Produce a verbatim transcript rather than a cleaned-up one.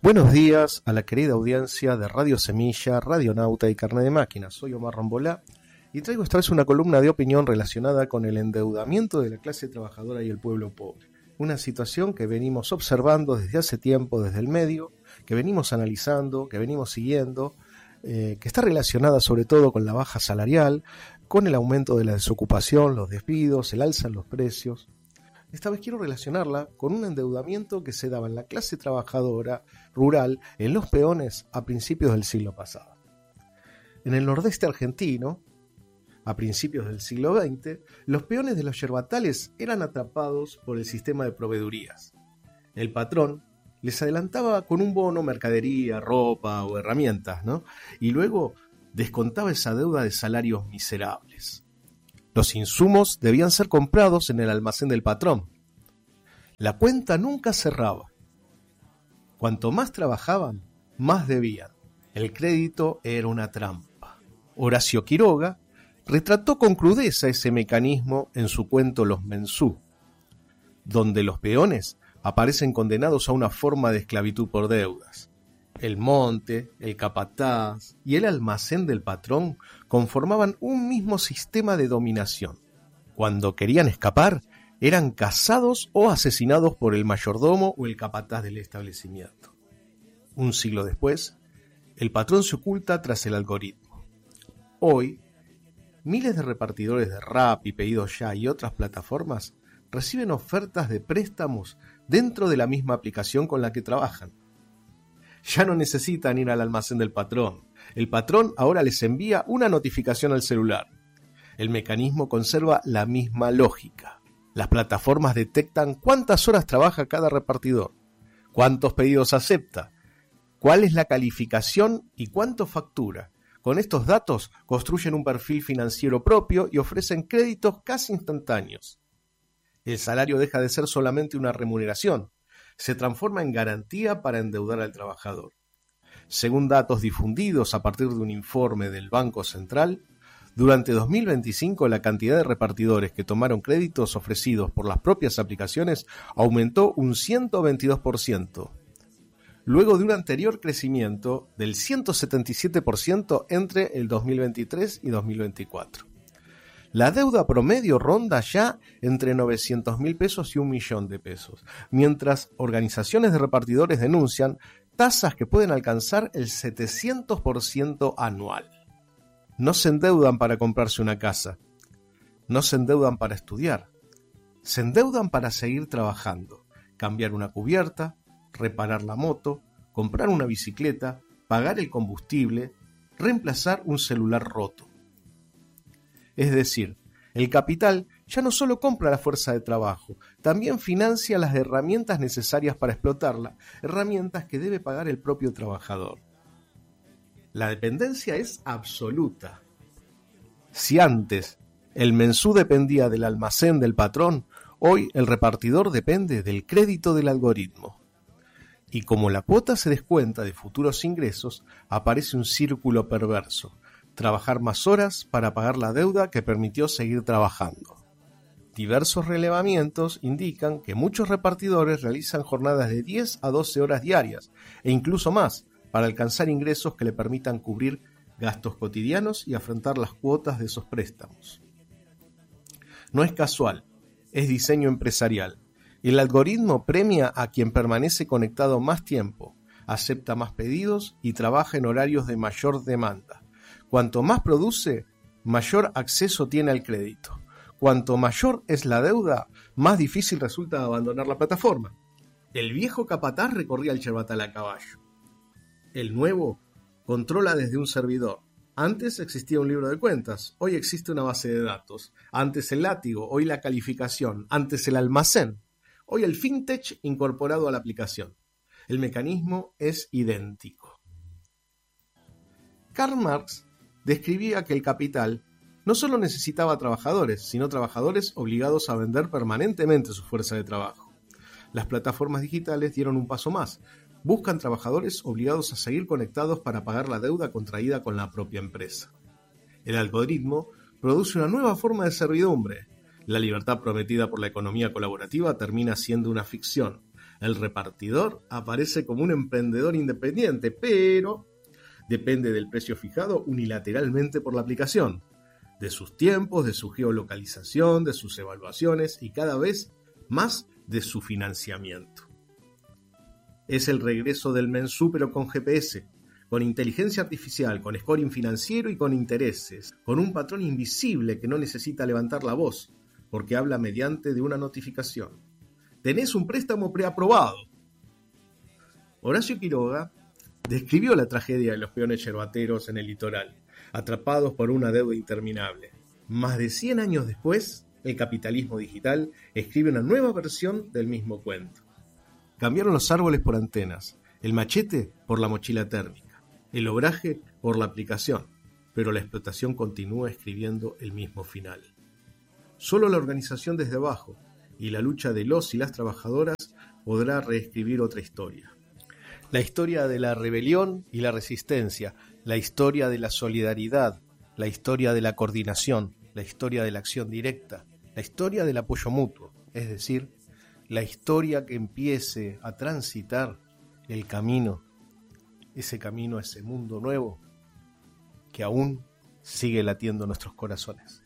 Buenos días a la querida audiencia de Radio Semilla, Radionauta y Carne de Máquinas. Soy Omar Rambolá y traigo esta vez una columna de opinión relacionada con el endeudamiento de la clase trabajadora y el pueblo pobre. Una situación que venimos observando desde hace tiempo desde el medio, que venimos analizando, que venimos siguiendo, eh, que está relacionada sobre todo con la baja salarial, con el aumento de la desocupación, los despidos, el alza en los precios. Esta vez quiero relacionarla con un endeudamiento que se daba en la clase trabajadora rural en los peones a principios del siglo pasado. En el nordeste argentino, a principios del siglo veinte, los peones de los yerbatales eran atrapados por el sistema de proveedurías. El patrón les adelantaba con un bono mercadería, ropa o herramientas, ¿no? Y luego descontaba esa deuda de salarios miserables. Los insumos debían ser comprados en el almacén del patrón. La cuenta nunca cerraba. Cuanto más trabajaban, más debían. El crédito era una trampa. Horacio Quiroga retrató con crudeza ese mecanismo en su cuento Los Mensú, donde los peones aparecen condenados a una forma de esclavitud por deudas. El monte, el capataz y el almacén del patrón conformaban un mismo sistema de dominación. Cuando querían escapar, eran cazados o asesinados por el mayordomo o el capataz del establecimiento. Un siglo después, el patrón se oculta tras el algoritmo. Hoy, miles de repartidores de Rappi, Pedidos Ya y otras plataformas reciben ofertas de préstamos dentro de la misma aplicación con la que trabajan. Ya no necesitan ir al almacén del patrón. El patrón ahora les envía una notificación al celular. El mecanismo conserva la misma lógica. Las plataformas detectan cuántas horas trabaja cada repartidor, cuántos pedidos acepta, cuál es la calificación y cuánto factura. Con estos datos construyen un perfil financiero propio y ofrecen créditos casi instantáneos. El salario deja de ser solamente una remuneración. Se transforma en garantía para endeudar al trabajador. Según datos difundidos a partir de un informe del Banco Central, durante dos mil veinticinco la cantidad de repartidores que tomaron créditos ofrecidos por las propias aplicaciones aumentó un ciento veintidós por ciento, luego de un anterior crecimiento del ciento setenta y siete por ciento entre el dos mil veintitrés y dos mil veinticuatro. La deuda promedio ronda ya entre novecientos mil pesos y un millón de pesos, mientras organizaciones de repartidores denuncian tasas que pueden alcanzar el setecientos por ciento anual. No se endeudan para comprarse una casa, no se endeudan para estudiar, se endeudan para seguir trabajando, cambiar una cubierta, reparar la moto, comprar una bicicleta, pagar el combustible, reemplazar un celular roto. Es decir, el capital ya no solo compra la fuerza de trabajo, también financia las herramientas necesarias para explotarla, herramientas que debe pagar el propio trabajador. La dependencia es absoluta. Si antes el mensú dependía del almacén del patrón, hoy el repartidor depende del crédito del algoritmo. Y como la cuota se descuenta de futuros ingresos, aparece un círculo perverso. Trabajar más horas para pagar la deuda que permitió seguir trabajando. Diversos relevamientos indican que muchos repartidores realizan jornadas de diez a doce horas diarias e incluso más para alcanzar ingresos que le permitan cubrir gastos cotidianos y afrontar las cuotas de esos préstamos. No es casual, es diseño empresarial. El algoritmo premia a quien permanece conectado más tiempo, acepta más pedidos y trabaja en horarios de mayor demanda. Cuanto más produce, mayor acceso tiene al crédito. Cuanto mayor es la deuda, más difícil resulta abandonar la plataforma. El viejo capataz recorría el yerbatal a caballo. El nuevo controla desde un servidor. Antes existía un libro de cuentas, hoy existe una base de datos. Antes el látigo, hoy la calificación. Antes el almacén, hoy el fintech incorporado a la aplicación. El mecanismo es idéntico. Karl Marx describía que el capital no solo necesitaba trabajadores, sino trabajadores obligados a vender permanentemente su fuerza de trabajo. Las plataformas digitales dieron un paso más. Buscan trabajadores obligados a seguir conectados para pagar la deuda contraída con la propia empresa. El algoritmo produce una nueva forma de servidumbre. La libertad prometida por la economía colaborativa termina siendo una ficción. El repartidor aparece como un emprendedor independiente, pero depende del precio fijado unilateralmente por la aplicación, de sus tiempos, de su geolocalización, de sus evaluaciones y cada vez más de su financiamiento. Es el regreso del Mensú pero con G P S, con inteligencia artificial, con scoring financiero y con intereses, con un patrón invisible que no necesita levantar la voz, porque habla mediante de una notificación. Tenés un préstamo preaprobado. Horacio Quiroga describió la tragedia de los peones yerbateros en el litoral, atrapados por una deuda interminable. Más de cien años después, el capitalismo digital escribe una nueva versión del mismo cuento. Cambiaron los árboles por antenas, el machete por la mochila térmica, el obraje por la aplicación, pero la explotación continúa escribiendo el mismo final. Solo la organización desde abajo y la lucha de los y las trabajadoras podrá reescribir otra historia. La historia de la rebelión y la resistencia, la historia de la solidaridad, la historia de la coordinación, la historia de la acción directa, la historia del apoyo mutuo, es decir, la historia que empiece a transitar el camino, ese camino a ese mundo nuevo que aún sigue latiendo en nuestros corazones.